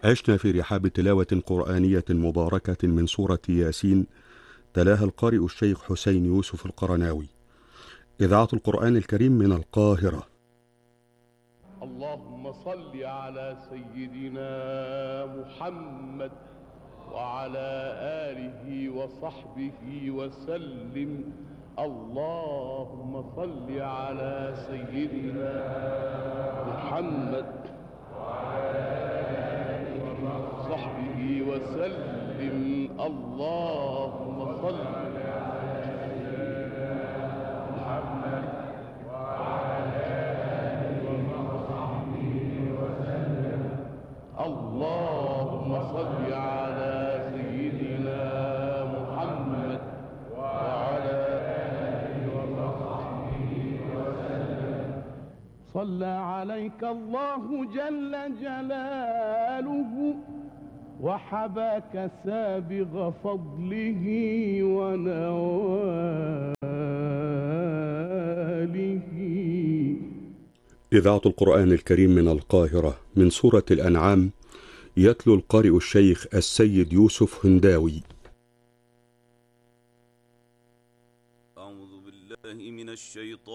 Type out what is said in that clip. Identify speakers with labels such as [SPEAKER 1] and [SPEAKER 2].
[SPEAKER 1] عشنا في رحاب تلاوة قرآنية مباركة من سورة ياسين، تلاها القارئ الشيخ حسين يوسف القرناوي. إذاعة القرآن الكريم من القاهرة.
[SPEAKER 2] اللهم صل على سيدنا محمد وعلى آله وصحبه وسلم. اللهم صل على سيدنا محمد وصحبه وسلم. اللهم صل اللهم صل على سيدنا محمد وعلى آله وصحبه وسلم. صلى عليك الله جل جلاله وحباك سابغ فضله ونواله.
[SPEAKER 1] إذاعة القرآن الكريم من القاهرة، من سورة الأنعام، يتلو القارئ الشيخ السيد يوسف هنداوي.
[SPEAKER 3] أعوذ بالله من الشيطان